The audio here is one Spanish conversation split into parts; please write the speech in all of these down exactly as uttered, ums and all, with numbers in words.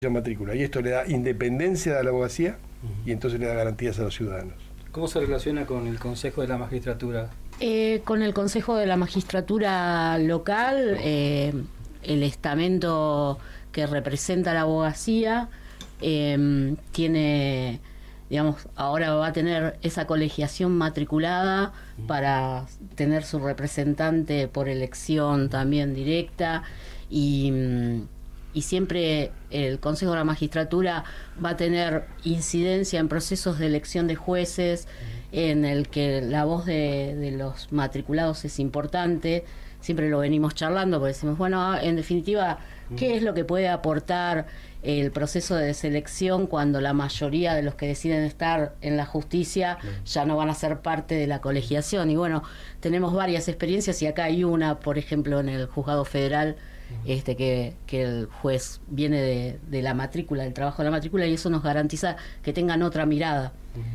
matrícula, y esto le da independencia a la abogacía y entonces le da garantías a los ciudadanos. ¿Cómo se relaciona con el Consejo de la Magistratura? Eh, con el Consejo de la Magistratura local, eh, el estamento que representa la abogacía eh, tiene, digamos, ahora va a tener esa colegiación matriculada para tener su representante por elección también directa, y y siempre el Consejo de la Magistratura va a tener incidencia en procesos de elección de jueces, en el que la voz de, de los matriculados es importante. Siempre lo venimos charlando, porque decimos, bueno, en definitiva, ¿qué es lo que puede aportar el proceso de selección cuando la mayoría de los que deciden estar en la justicia ya no van a ser parte de la colegiación? Y bueno, tenemos varias experiencias, y acá hay una, por ejemplo, en el Juzgado Federal, este que, que el juez viene de, de la matrícula, del trabajo de la matrícula, y eso nos garantiza que tengan otra mirada.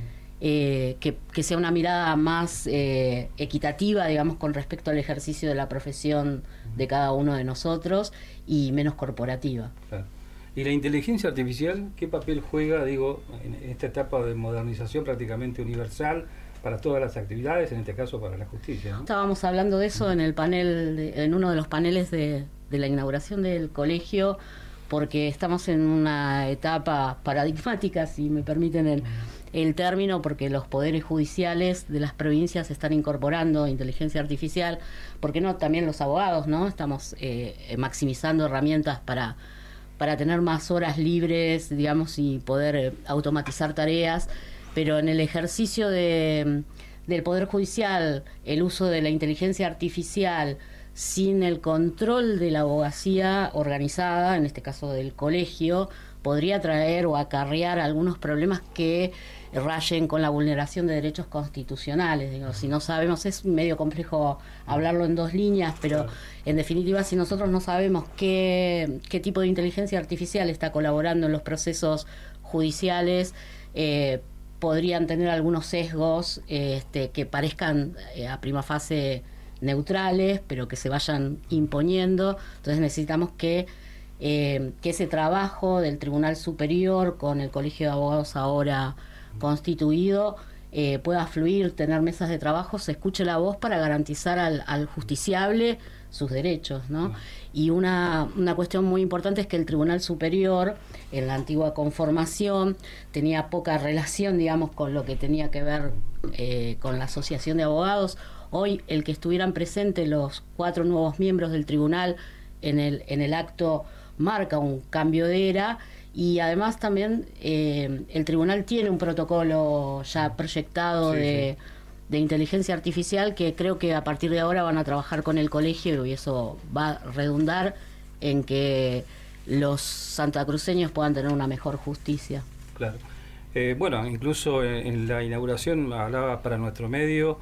Eh, que, que sea una mirada más eh, equitativa, digamos, con respecto al ejercicio de la profesión de cada uno de nosotros, y menos corporativa. Claro. ¿Y la inteligencia artificial qué papel juega, digo, en esta etapa de modernización prácticamente universal para todas las actividades, en este caso para la justicia, ¿no? Estábamos hablando de eso en el panel, de, en uno de los paneles de, de la inauguración del colegio, porque estamos en una etapa paradigmática, si me permiten el, el término, porque los poderes judiciales de las provincias están incorporando inteligencia artificial, porque no, también los abogados, ¿no? Estamos eh, maximizando herramientas para, para tener más horas libres, digamos, y poder eh, automatizar tareas, pero en el ejercicio de, del Poder Judicial, el uso de la inteligencia artificial sin el control de la abogacía organizada, en este caso del colegio, podría traer o acarrear algunos problemas que rayen con la vulneración de derechos constitucionales. Digo, si no sabemos, es medio complejo hablarlo en dos líneas, pero claro, en definitiva, si nosotros no sabemos qué, qué tipo de inteligencia artificial está colaborando en los procesos judiciales, eh, podrían tener algunos sesgos este, que parezcan eh, a prima fase neutrales, pero que se vayan imponiendo. Entonces necesitamos que, eh, que ese trabajo del Tribunal Superior con el Colegio de Abogados ahora constituido eh, pueda fluir, tener mesas de trabajo, se escuche la voz para garantizar al, al justiciable sus derechos, ¿no? Y una, una cuestión muy importante es que el Tribunal Superior, en la antigua conformación, tenía poca relación, digamos, con lo que tenía que ver eh, con la Asociación de Abogados. Hoy, el que estuvieran presentes los cuatro nuevos miembros del tribunal en el, en el acto marca un cambio de era, y además también eh, el tribunal tiene un protocolo ya proyectado sí, de... sí. de inteligencia artificial, que creo que a partir de ahora van a trabajar con el colegio, y eso va a redundar en que los santacruceños puedan tener una mejor justicia. Claro. Eh, bueno, incluso en, en la inauguración hablaba para nuestro medio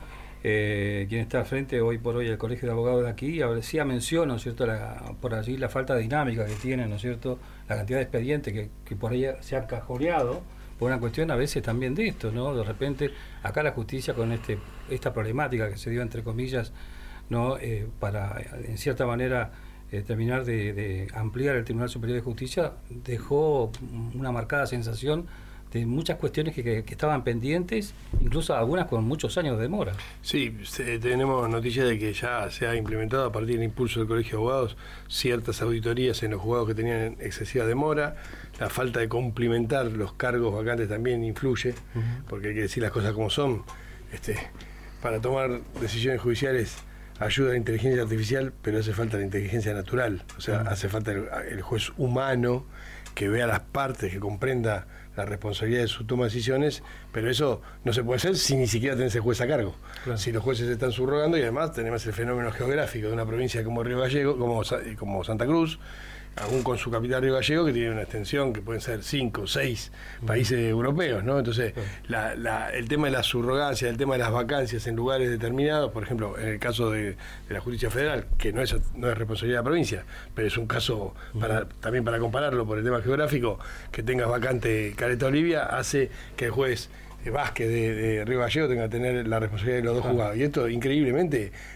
eh, quien está al frente hoy por hoy del Colegio de Abogados de aquí, hacía mención, ¿no es cierto?, la, por allí la falta de dinámica que tienen, ¿no es cierto?, la cantidad de expedientes que, que por ahí se han cajoreado, por una cuestión a veces también de esto, ¿no? De repente, acá la justicia con este esta problemática que se dio, entre comillas, ¿no? Eh, para, en cierta manera, eh, terminar de, de ampliar el Tribunal Superior de Justicia, dejó una marcada sensación de muchas cuestiones que, que, que estaban pendientes, incluso algunas con muchos años de demora. Sí, se, tenemos noticias de que ya se ha implementado a partir del impulso del Colegio de Abogados ciertas auditorías en los juzgados que tenían excesiva demora. La falta de cumplimentar los cargos vacantes también influye, uh-huh. porque hay que decir las cosas como son. Este, para tomar decisiones judiciales ayuda la inteligencia artificial, pero hace falta la inteligencia natural. O sea, uh-huh. hace falta el, el juez humano que vea las partes, que comprenda la responsabilidad de su toma de decisiones, pero eso no se puede hacer si ni siquiera tenés el juez a cargo. Claro. Si los jueces se están subrogando, y además tenemos el fenómeno geográfico de una provincia como Río Gallegos, como, como Santa Cruz, aún con su capital Río Gallegos, que tiene una extensión que pueden ser cinco, seis países uh-huh. europeos, ¿no? Entonces, uh-huh. la, la, el tema de la subrogancia, el tema de las vacancias en lugares determinados, por ejemplo, en el caso de, de la Justicia Federal, que no es, no es responsabilidad de la provincia, pero es un caso uh-huh. para, también para compararlo por el tema geográfico, que tengas vacante Caleta Olivia, hace que el juez Vázquez de, de Río Gallegos tenga que tener la responsabilidad de los dos juzgados. Y esto, increíblemente,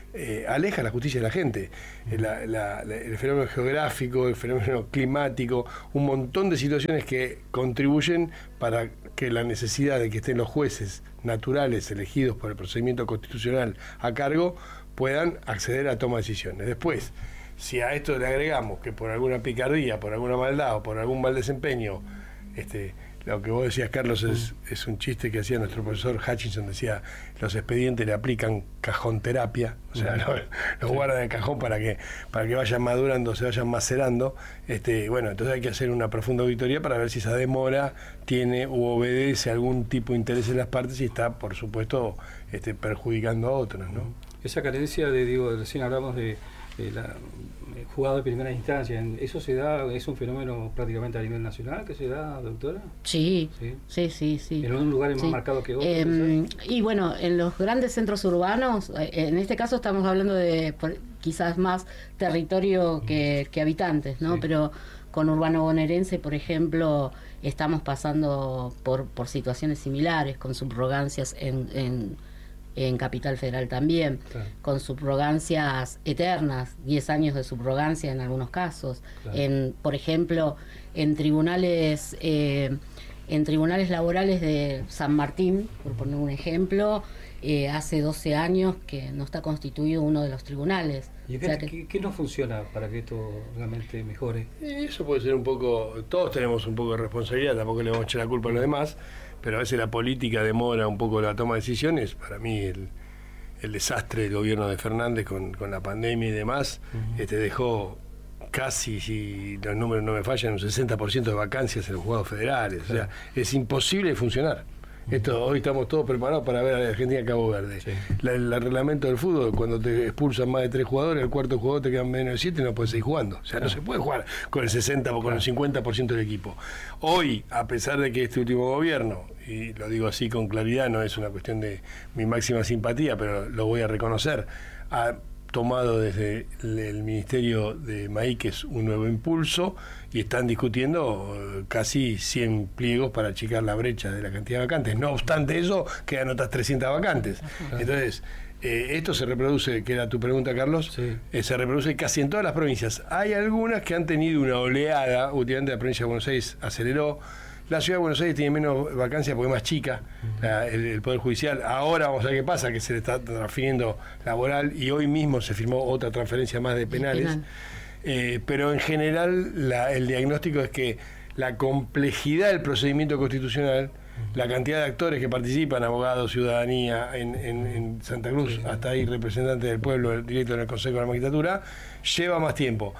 eh, aleja la justicia de la gente. La, la, la, el fenómeno geográfico, el fenómeno climático, un montón de situaciones que contribuyen para que la necesidad de que estén los jueces naturales elegidos por el procedimiento constitucional a cargo puedan acceder a toma de decisiones. Después, si a esto le agregamos que por alguna picardía, por alguna maldad o por algún mal desempeño, este, lo que vos decías, Carlos, es, es un chiste que hacía nuestro profesor Hutchinson, decía, los expedientes le aplican cajón terapia, o sea, uh-huh. los, los guardan en el cajón para que para que vayan madurando, se vayan macerando. Este, bueno, entonces hay que hacer una profunda auditoría para ver si esa demora tiene u obedece algún tipo de interés en las partes y está, por supuesto, este, perjudicando a otros, ¿no? Esa carencia de, digo, recién hablamos de, de la eh, juzgado de primera instancia, ¿eso se da, es un fenómeno prácticamente a nivel nacional que se da, doctora? Sí, sí, sí, sí. sí. ¿En un lugar sí. más marcado que otro? Eh, y bueno, en los grandes centros urbanos, en este caso estamos hablando de por, quizás más territorio que, que habitantes, ¿no? Sí. Pero con Urbano Bonaerense, por ejemplo, estamos pasando por, por situaciones similares, con subrogancias en... en en Capital Federal también, claro. con subrogancias eternas, diez años de subrogancia en algunos casos. Claro. En, por ejemplo, en tribunales eh, en tribunales laborales de San Martín, por poner un ejemplo, eh, hace doce años que no está constituido uno de los tribunales. ¿Y qué, o sea que, ¿qué, qué no funciona para que esto realmente mejore? Eso puede ser un poco, todos tenemos un poco de responsabilidad, tampoco le vamos a echar la culpa a los demás, pero a veces la política demora un poco la toma de decisiones. Para mí el, el desastre del gobierno de Fernández con, con la pandemia y demás, uh-huh. este dejó casi, si los números no me fallan, un sesenta por ciento de vacancias en los juzgados federales. Claro. O sea, es imposible funcionar. Esto, hoy estamos todos preparados para ver a la Argentina Cabo Verde. Sí. La, el, el reglamento del fútbol, cuando te expulsan más de tres jugadores, el cuarto jugador te quedan menos de siete y no puedes seguir jugando. O sea, claro. no se puede jugar con el sesenta o con claro. el cincuenta por ciento del equipo. Hoy, a pesar de que este último gobierno, y lo digo así con claridad, no es una cuestión de mi máxima simpatía, pero lo voy a reconocer, ha tomado desde el Ministerio de Maíquez un nuevo impulso y están discutiendo casi cien pliegos para achicar la brecha de la cantidad de vacantes. No obstante eso, quedan otras trescientas vacantes. Entonces, eh, esto se reproduce, que era tu pregunta, Carlos, sí. eh, se reproduce casi en todas las provincias. Hay algunas que han tenido una oleada, últimamente la provincia de Buenos Aires aceleró. La ciudad de Buenos Aires tiene menos vacancias porque es más chica, uh-huh. la, el, el Poder Judicial. Ahora vamos a ver qué pasa, que se le está transfiriendo laboral y hoy mismo se firmó otra transferencia más de penales. Penal. Eh, pero en general la, el diagnóstico es que la complejidad del procedimiento constitucional, uh-huh. la cantidad de actores que participan, abogados, ciudadanía, en, en, en Santa Cruz, sí. hasta ahí representantes del pueblo, directo en el Consejo de la Magistratura, lleva más tiempo.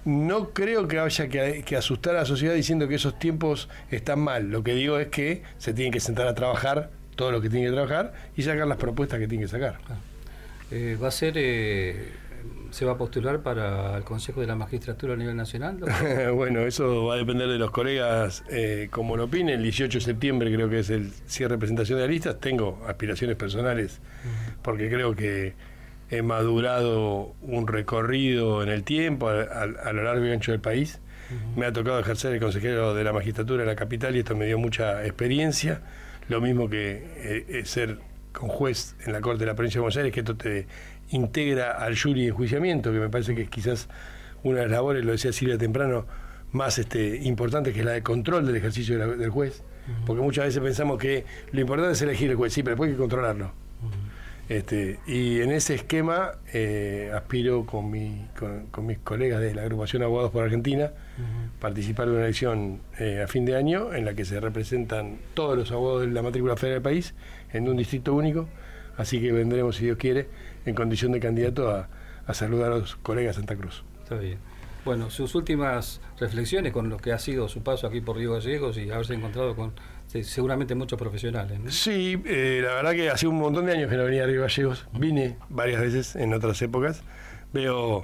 No creo que haya que, que asustar a la sociedad diciendo que esos tiempos están mal. Lo que digo es que se tienen que sentar a trabajar todo lo que tienen que trabajar y sacar las propuestas que tienen que sacar. Ah. Eh, ¿Va a ser, eh, se va a postular para el Consejo de la Magistratura a nivel nacional? Bueno, eso va a depender de los colegas, eh, como lo opinen. El dieciocho de septiembre creo que es el cierre de presentación de listas. Tengo aspiraciones personales uh-huh. porque creo que he madurado un recorrido en el tiempo a, a, a lo largo y ancho del país. Uh-huh. Me ha tocado ejercer el consejero de la magistratura de la capital y esto me dio mucha experiencia. Lo mismo que eh, ser con juez en la Corte de la Provincia de Buenos Aires, que esto te integra al jury de enjuiciamiento, que me parece que es quizás una de las labores, lo decía Silvia temprano, más este, importante, que es la de control del ejercicio de la, del juez. Uh-huh. Porque muchas veces pensamos que lo importante es elegir el juez, sí, pero después hay que controlarlo. Uh-huh. Este, y en ese esquema eh, aspiro con, mi, con, con mis colegas de la agrupación Abogados por Argentina uh-huh. participar de una elección eh, a fin de año en la que se representan todos los abogados de la matrícula federal del país en un distrito único, así que vendremos, si Dios quiere, en condición de candidato a, a saludar a los colegas de Santa Cruz. Está bien. Bueno, sus últimas reflexiones con lo que ha sido su paso aquí por Río Gallegos y haberse encontrado con sí, seguramente muchos profesionales, ¿no? Sí, eh, la verdad que hace un montón de años que no venía a Río Gallegos. Vine varias veces en otras épocas. Veo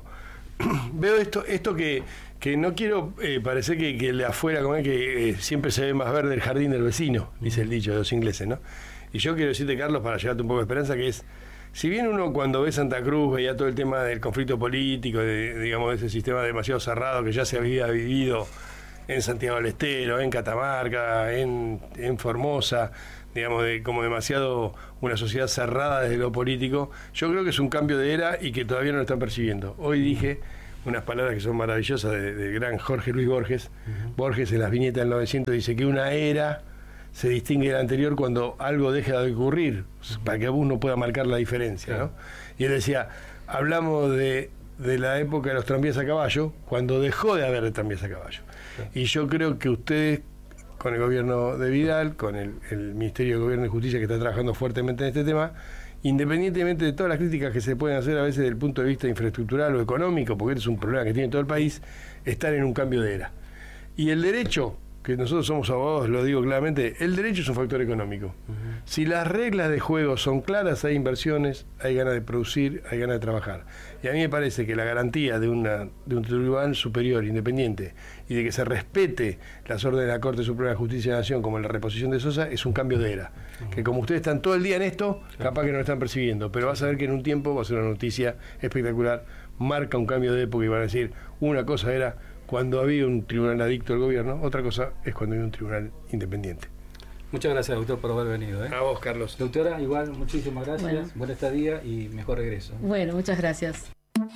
veo esto esto que, que no quiero eh, parecer que, que de afuera, como es que eh, siempre se ve más verde el jardín del vecino, dice el dicho de los ingleses, ¿no? Y yo quiero decirte, Carlos, para llevarte un poco de esperanza, que es, si bien uno cuando ve Santa Cruz veía todo el tema del conflicto político, de, digamos, de ese sistema demasiado cerrado que ya se había vivido en Santiago del Estero, en Catamarca, en, en Formosa, digamos, de como demasiado una sociedad cerrada desde lo político. Yo creo que es un cambio de era y que todavía no lo están percibiendo. Hoy dije unas palabras que son maravillosas del de gran Jorge Luis Borges. Uh-huh. Borges en las viñetas del novecientos dice que una era se distingue de la anterior cuando algo deja de ocurrir, uh-huh. para que uno pueda marcar la diferencia, sí. ¿no? Y él decía, hablamos de, de la época de los tranvías a caballo, cuando dejó de haber tranvías a caballo. Sí. Y yo creo que ustedes, con el gobierno de Vidal, con el, el Ministerio de Gobierno y Justicia, que está trabajando fuertemente en este tema, independientemente de todas las críticas que se pueden hacer a veces desde el punto de vista infraestructural o económico, porque este es un problema que tiene todo el país, están en un cambio de era. Y el derecho, que nosotros somos abogados, lo digo claramente, el derecho es un factor económico. Uh-huh. Si las reglas de juego son claras, hay inversiones, hay ganas de producir, hay ganas de trabajar. Y a mí me parece que la garantía de, una, de un tribunal superior, independiente, y de que se respete las órdenes de la Corte Suprema de Justicia de la Nación, como en la reposición de Sosa, es un cambio de era. Uh-huh. Que como ustedes están todo el día en esto, capaz que no lo están percibiendo, pero vas a ver que en un tiempo va a ser una noticia espectacular, marca un cambio de época y van a decir, una cosa era cuando había un tribunal adicto al gobierno, otra cosa es cuando había un tribunal independiente. Muchas gracias, doctor, por haber venido. ¿eh? A vos, Carlos. Doctora, igual, muchísimas gracias. Bueno. Buen estadía y mejor regreso. Bueno, muchas gracias.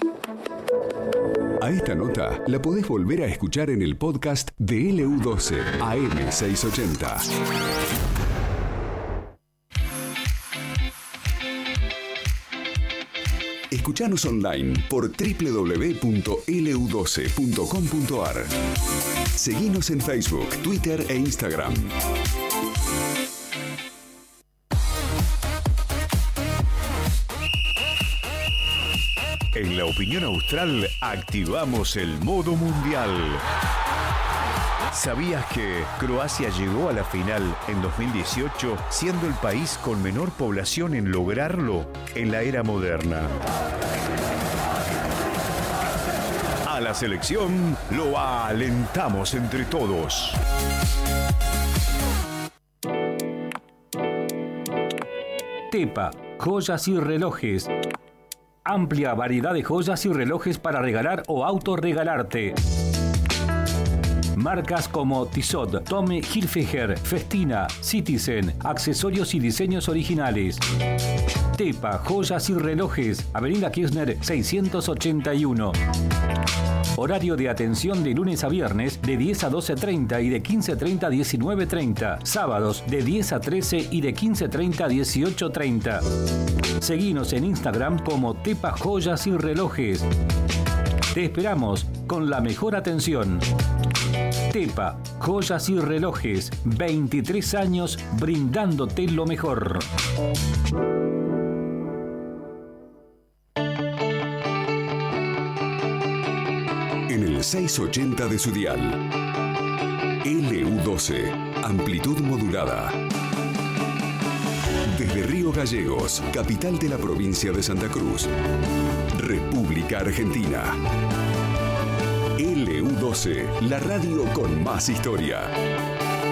A esta nota la podés volver a escuchar en el podcast de L U doce A M seiscientos ochenta. Escuchanos online por doble u doble u doble u punto l u doce punto com punto a r. Seguinos en Facebook, Twitter e Instagram. En La Opinión Austral activamos el modo mundial. ¿Sabías que Croacia llegó a la final en dos mil dieciocho siendo el país con menor población en lograrlo en la era moderna? A la selección lo alentamos entre todos. Tepa, joyas y relojes. Amplia variedad de joyas y relojes para regalar o autorregalarte. Marcas como Tissot, Tommy Hilfiger, Festina, Citizen, accesorios y diseños originales. Tepa, joyas y relojes, Avenida Kirchner seiscientos ochenta y uno. Horario de atención de lunes a viernes de diez a doce treinta y de quince treinta a diecinueve treinta. Sábados de diez a trece y de quince treinta a dieciocho treinta. Seguinos en Instagram como Tepa Joyas y Relojes. Te esperamos con la mejor atención. Tepa, joyas y relojes, veintitrés años brindándote lo mejor. En el seiscientos ochenta de su dial. L U doce, amplitud modulada. Desde Río Gallegos, capital de la provincia de Santa Cruz, República Argentina. L U doce, la radio con más historia.